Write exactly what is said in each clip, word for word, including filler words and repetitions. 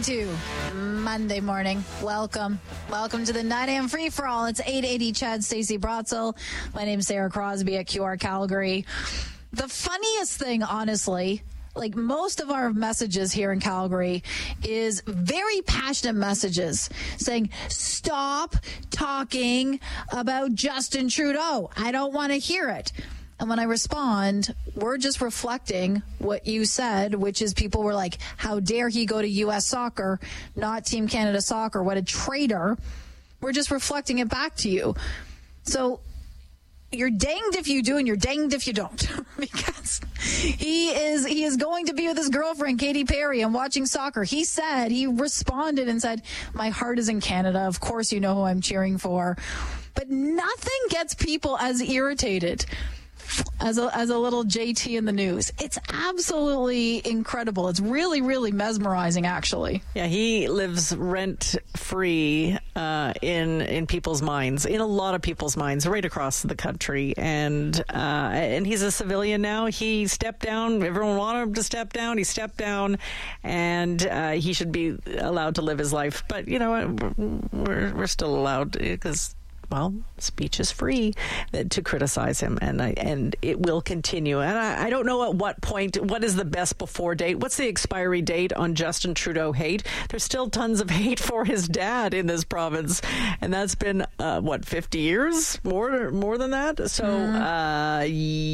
thirty-two, Monday morning. Welcome. Welcome to the nine a.m. free-for-all. It's eight eighty Chad, Stacey Brotzel. My name's Sarah Crosby at Q R Calgary. The funniest thing, honestly, like most of our messages here in Calgary is very passionate messages saying, stop talking about Justin Trudeau. I don't want to hear it. And when I respond, we're just reflecting what you said, which is people were like, how dare he go to U S soccer, not Team Canada soccer? What a traitor. We're just reflecting it back to you. So you're danged if you do and you're danged if you don't, because he is he is going to be with his girlfriend, Katy Perry, and watching soccer. He said, he responded and said, my heart is in Canada. Of course, you know who I'm cheering for. But nothing gets people as irritated as a, as a little J T in the news. It's absolutely incredible. It's really, really mesmerizing, actually. Yeah, he lives rent-free uh, in in people's minds, in a lot of people's minds, right across the country. And uh, and he's a civilian now. He stepped down. Everyone wanted him to step down. He stepped down, and uh, he should be allowed to live his life. But, you know, we're, we're still allowed, because well, speech is free, to criticize him, and I, and it will continue. And I, I don't know at what point, what is the best before date? What's the expiry date on Justin Trudeau hate? There's still tons of hate for his dad in this province, and that's been, uh, what, fifty years? More more than that? So, uh,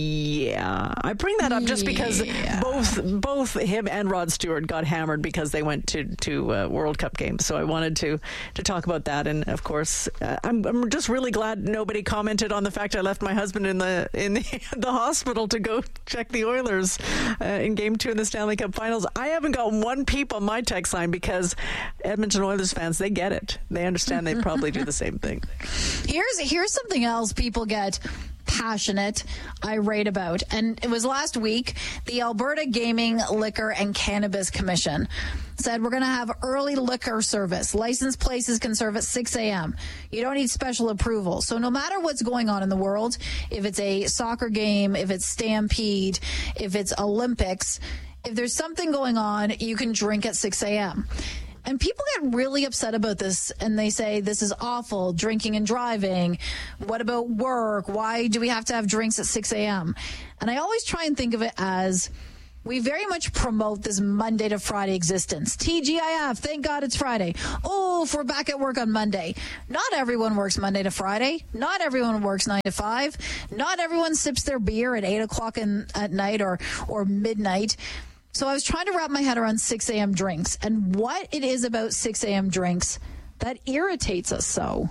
yeah. I bring that up just because yeah. both both him and Rod Stewart got hammered because they went to, to uh, World Cup games. So I wanted to, to talk about that. And, of course, uh, I'm, I'm just really glad nobody commented on the fact I left my husband in the in the, the hospital to go check the Oilers uh, in Game Two in the Stanley Cup Finals. I haven't got one peep on my text line because Edmonton Oilers fans, they get it. They understand. They probably do the same thing. Here's here's something else people get passionate, irate about. And it was last week, the Alberta Gaming, Liquor and Cannabis Commission said we're going to have early liquor service. Licensed places can serve at six a.m. You don't need special approval. So no matter what's going on in the world, if it's a soccer game, if it's Stampede, if it's Olympics, if there's something going on, you can drink at six a.m. And people get really upset about this, and they say, this is awful, drinking and driving. What about work? Why do we have to have drinks at six a.m.? And I always try and think of it as, we very much promote this Monday to Friday existence. T G I F, thank God it's Friday. Oh, if we're back at work on Monday. Not everyone works Monday to Friday. Not everyone works nine to five. Not everyone sips their beer at eight o'clock in, at night or, or midnight. So I was trying to wrap my head around six a.m. drinks and what it is about six a.m. drinks that irritates us so.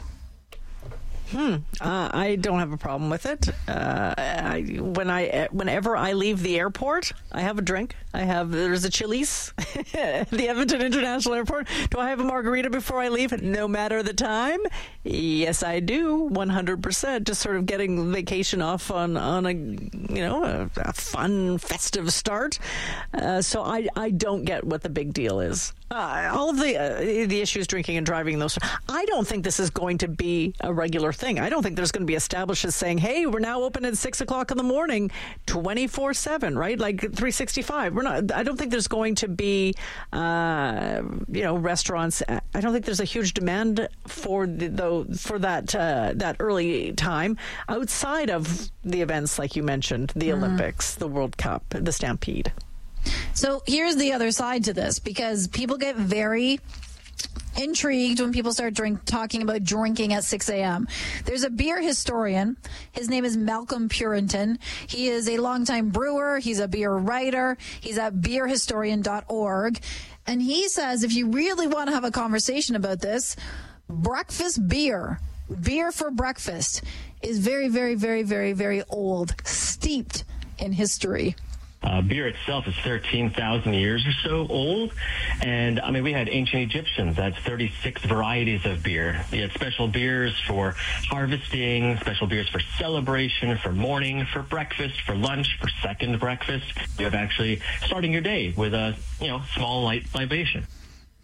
Hmm. Uh, I don't have a problem with it. Uh, I, when I, whenever I leave the airport, I have a drink. I have, there's a Chili's at the Edmonton International Airport. Do I have a margarita before I leave? No matter the time? Yes, I do. one hundred percent. Just sort of getting vacation off on, on a, you know, a, a fun, festive start. Uh, so I, I don't get what the big deal is. Uh, all of the uh, the issues, drinking and driving, those. I don't think this is going to be a regular thing. I don't think there's going to be established as saying, "Hey, we're now open at six o'clock in the morning, twenty-four seven," right? Like three sixty-five. We're not. I don't think there's going to be, uh, you know, restaurants. I don't think there's a huge demand for the, though for that uh, that early time outside of the events like you mentioned, the mm-hmm. Olympics, the World Cup, the Stampede. So here's the other side to this, because people get very intrigued when people start drink, talking about drinking at six a.m. There's a beer historian. His name is Malcolm Purinton. He is a longtime brewer. He's a beer writer. He's at beer historian dot org. And he says if you really want to have a conversation about this, breakfast beer, beer for breakfast, is very, very, very, very, very old, steeped in history. Uh, beer itself is thirteen thousand years or so old. And, I mean, we had ancient Egyptians. That's thirty-six varieties of beer. We had special beers for harvesting, special beers for celebration, for morning, for breakfast, for lunch, for second breakfast. You have actually starting your day with a, you know, small light libation.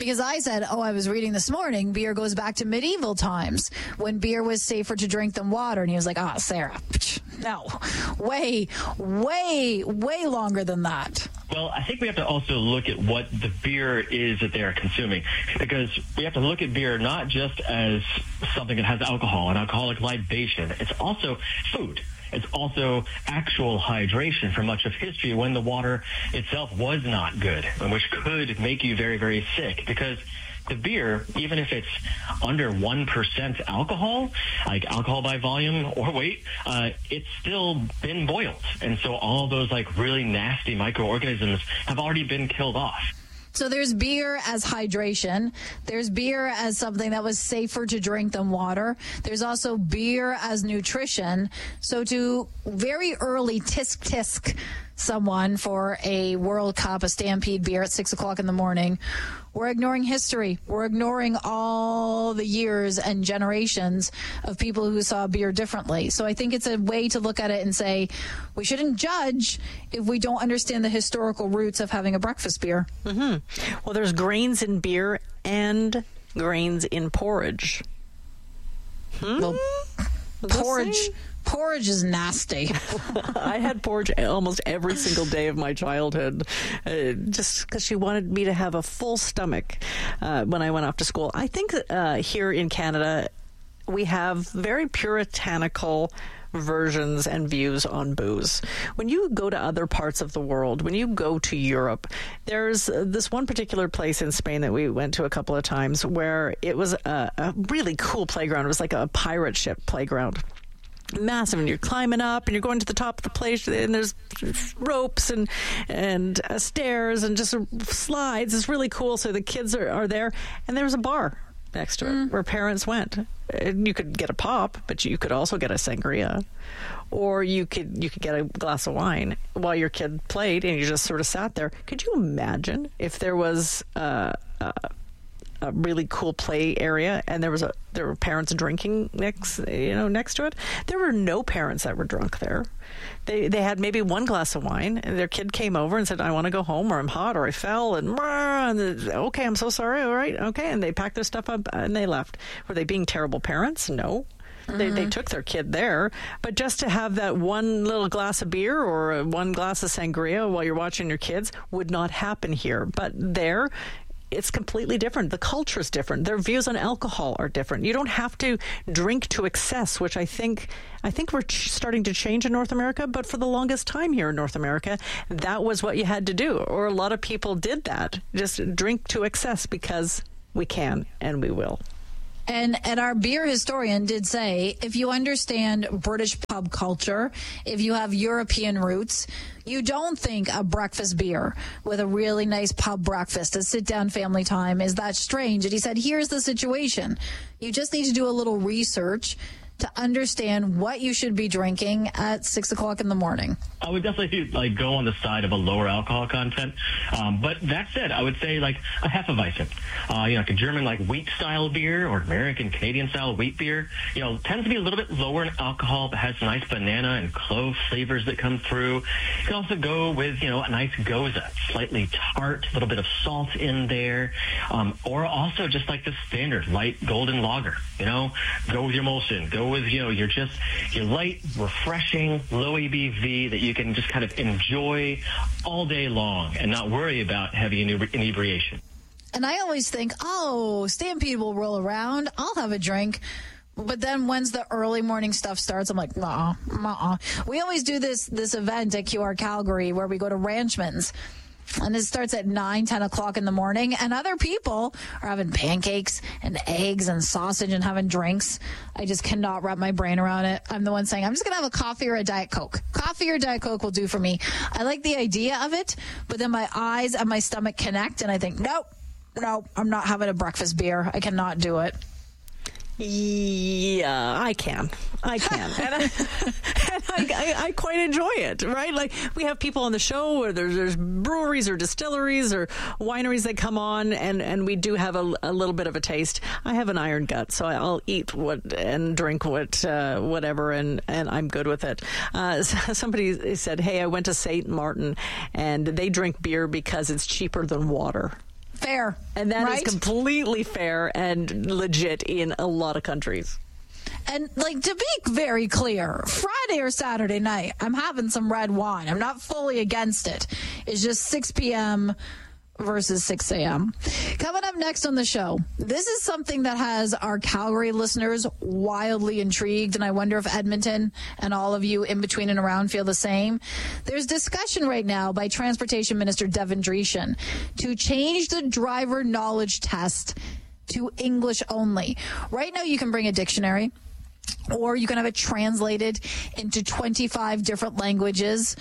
Because I said, oh, I was reading this morning, beer goes back to medieval times when beer was safer to drink than water. And he was like, ah, oh, Sarah, no, way, way, way longer than that. Well, I think we have to also look at what the beer is that they are consuming, because we have to look at beer not just as something that has alcohol, an alcoholic libation. It's also food. It's also actual hydration for much of history when the water itself was not good, which could make you very, very sick, because the beer, even if it's under one percent alcohol, like alcohol by volume or weight, uh, it's still been boiled. And so all those like really nasty microorganisms have already been killed off. So there's beer as hydration. There's beer as something that was safer to drink than water. There's also beer as nutrition. So to very early tisk tisk someone for a World Cup, a Stampede beer at six o'clock in the morning, we're ignoring history. We're ignoring all the years and generations of people who saw beer differently. So I think it's a way to look at it and say we shouldn't judge if we don't understand the historical roots of having a breakfast beer. Mm-hmm. Well, there's grains in beer and grains in porridge. Hmm? Well, porridge... Porridge is nasty. I had porridge almost every single day of my childhood, uh, just because she wanted me to have a full stomach uh, when I went off to school. I think uh, here in Canada, we have very puritanical versions and views on booze. When you go to other parts of the world, when you go to Europe, there's uh, this one particular place in Spain that we went to a couple of times where it was a, a really cool playground. It was like a pirate ship playground. Massive, and you're climbing up and you're going to the top of the place, and there's ropes and and uh, stairs and just uh, slides. It's really cool. So the kids are, are there, and there's a bar next to it mm. where parents went. And you could get a pop, but you could also get a sangria, or you could you could get a glass of wine while your kid played, and you just sort of sat there. Could you imagine if there was uh, uh, a really cool play area and there was a there were parents drinking next you know next to it? There were no parents that were drunk there. They they had maybe one glass of wine, and their kid came over and said, I want to go home, or I'm hot, or I fell, and, and okay, I'm so sorry, all right, okay, and they packed their stuff up and they left. Were they being terrible parents? No. Mm-hmm. They they took their kid there, but just to have that one little glass of beer or one glass of sangria while you're watching your kids would not happen here. But there, it's completely different. The culture is different. Their views on alcohol are different. You don't have to drink to excess, which I think I think we're ch- starting to change in North America. But for the longest time here in North America, that was what you had to do, or a lot of people did that. Just drink to excess because we can and we will. And and our beer historian did say, if you understand British pub culture, if you have European roots, you don't think a breakfast beer with a really nice pub breakfast, a sit-down family time, is that strange. And he said, here's the situation. You just need to do a little research to understand what you should be drinking at six o'clock in the morning. I would definitely like go on the side of a lower alcohol content. Um, but that said, I would say like a Hefeweizen, uh, you know, like a German like wheat style beer or American Canadian style wheat beer, you know, tends to be a little bit lower in alcohol, but has nice banana and clove flavors that come through. You can also go with, you know, a nice Goza, slightly tart, a little bit of salt in there, um, or also just like the standard light golden lager, you know, go with your Molson, go with, you know, you're just, you're light, refreshing, low A B V that you can just kind of enjoy all day long and not worry about heavy inebriation. And I always think, oh, Stampede will roll around, I'll have a drink. But then once the early morning stuff starts, I'm like, nah, nah. We always do this this event at Q R Calgary where we go to Ranchman's. And it starts at nine, ten o'clock in the morning. And other people are having pancakes and eggs and sausage and having drinks. I just cannot wrap my brain around it. I'm the one saying, I'm just going to have a coffee or a Diet Coke. Coffee or Diet Coke will do for me. I like the idea of it, but then my eyes and my stomach connect, and I think, nope, nope, I'm not having a breakfast beer. I cannot do it. Yeah, I can. I can. and I, and I, I, I quite enjoy it, right? Like, we have people on the show where there's, there's breweries or distilleries or wineries that come on, and, and we do have a, a little bit of a taste. I have an iron gut, so I'll eat what and drink what, uh, whatever, and, and I'm good with it. Uh, somebody said, hey, I went to Saint Martin, and they drink beer because it's cheaper than water. Fair. And that right? is completely fair and legit in a lot of countries. And, like, to be very clear, Friday or Saturday night, I'm having some red wine. I'm not fully against it. It's just six p.m. versus six a.m. Coming up next on the show, this is something that has our Calgary listeners wildly intrigued, and I wonder if Edmonton and all of you in between and around feel the same. There's discussion right now by Transportation Minister Devin Dreeshen to change the driver knowledge test to English only. Right now, you can bring a dictionary, or you can have it translated into twenty-five different languages.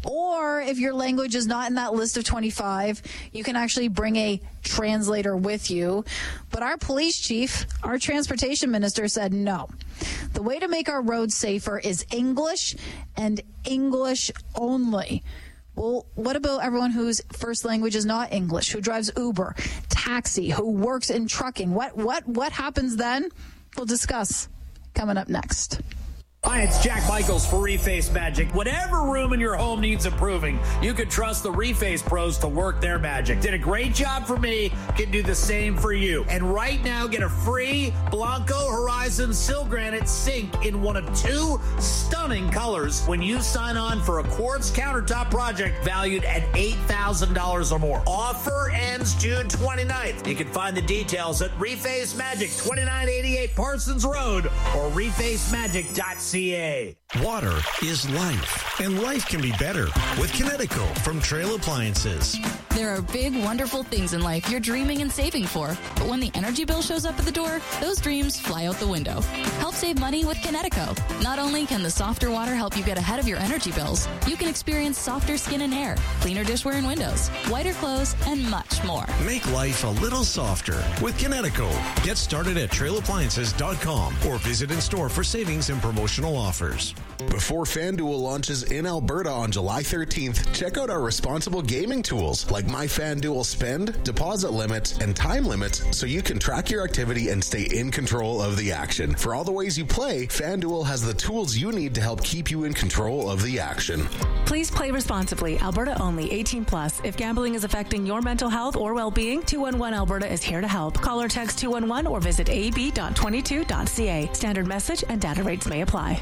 Or if your language is not in that list of twenty-five, you can actually bring a translator with you. But our police chief, our transportation minister said no. The way to make our roads safer is English and English only. Well, what about everyone whose first language is not English, who drives Uber, taxi, who works in trucking? What what what happens then? We'll discuss coming up next. Hi, it's Jack Michaels for Reface Magic. Whatever room in your home needs improving, you can trust the Reface pros to work their magic. Did a great job for me, can do the same for you. And right now, get a free Blanco Horizon Sil Granite sink in one of two stunning colors when you sign on for a quartz countertop project valued at eight thousand dollars or more. Offer ends June twenty-ninth. You can find the details at Reface Magic, twenty-nine eighty-eight Parsons Road, or reface magic dot c a. Water is life, and life can be better with Kinetico from Trail Appliances. There are big, wonderful things in life you're dreaming and saving for, but when the energy bill shows up at the door, those dreams fly out the window. Help save money with Kinetico. Not only can the softer water help you get ahead of your energy bills, you can experience softer skin and hair, cleaner dishware and windows, whiter clothes, and much more. Make life a little softer with Kinetico. Get started at trail appliances dot com or visit in store for savings and promotional offers. Before FanDuel launches in Alberta on July thirteenth, check out our responsible gaming tools like My FanDuel Spend, deposit limits, and time limits so you can track your activity and stay in control of the action. For all the ways you play, FanDuel has the tools you need to help keep you in control of the action. Please play responsibly. Alberta only. eighteen plus. If gambling is affecting your mental health or well-being, two one one Alberta is here to help. Call or text two one one or visit a b dot twenty-two dot c a. Standard message and data rates may apply.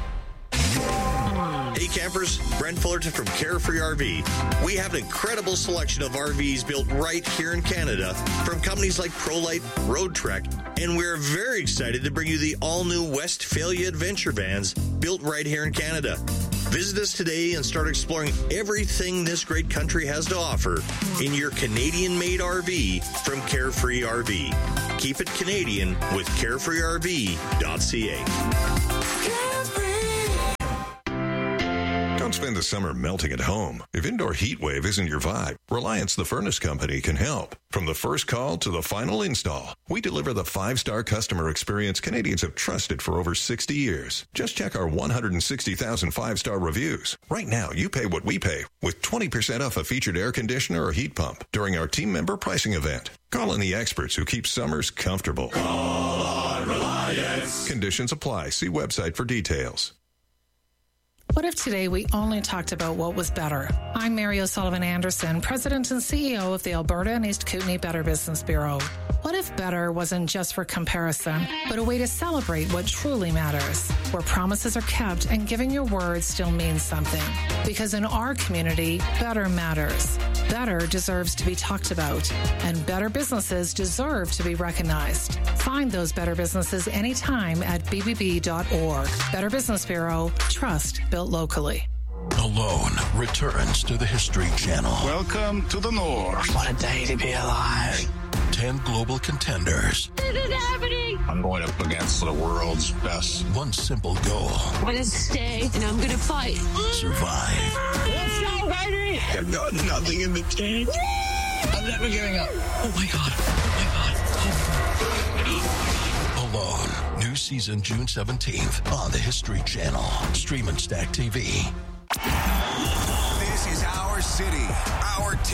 Hey campers, Brent Fullerton from Carefree R V. We have an incredible selection of R Vs built right here in Canada from companies like ProLite, Road Trek, and we're very excited to bring you the all-new Westphalia Adventure Vans built right here in Canada. Visit us today and start exploring everything this great country has to offer in your Canadian-made R V from Carefree R V. Keep it Canadian with carefree r v dot c a. Don't spend the summer melting at home. If indoor heat wave isn't your vibe, Reliance the Furnace Company can help. From the first call to the final install, we deliver the five-star customer experience Canadians have trusted for over sixty years. Just check our one hundred sixty thousand five-star reviews. Right now, you pay what we pay with twenty percent off a featured air conditioner or heat pump during our team member pricing event. Call in the experts who keep summers comfortable. Call on Reliance. Conditions apply. See website for details. What if today we only talked about what was better? I'm Mary O'Sullivan Anderson, President and C E O of the Alberta and East Kootenay Better Business Bureau. What if better wasn't just for comparison, but a way to celebrate what truly matters, where promises are kept and giving your word still means something? Because in our community, better matters. Better deserves to be talked about, and better businesses deserve to be recognized. Find those better businesses anytime at b b b dot org. Better Business Bureau, trust built locally. Alone returns to the History Channel. Welcome to the North. What a day to be alive. Ten global contenders. This is happening. I'm going up against the world's best. One simple goal. I'm going to stay and I'm going to fight. Survive. Let's go, baby. I've got nothing in the tank. I'm never giving up. Oh, my God. Oh, my God. Alone. New season June seventeenth on the History Channel. Stream and Stack T V. This is our city, our team.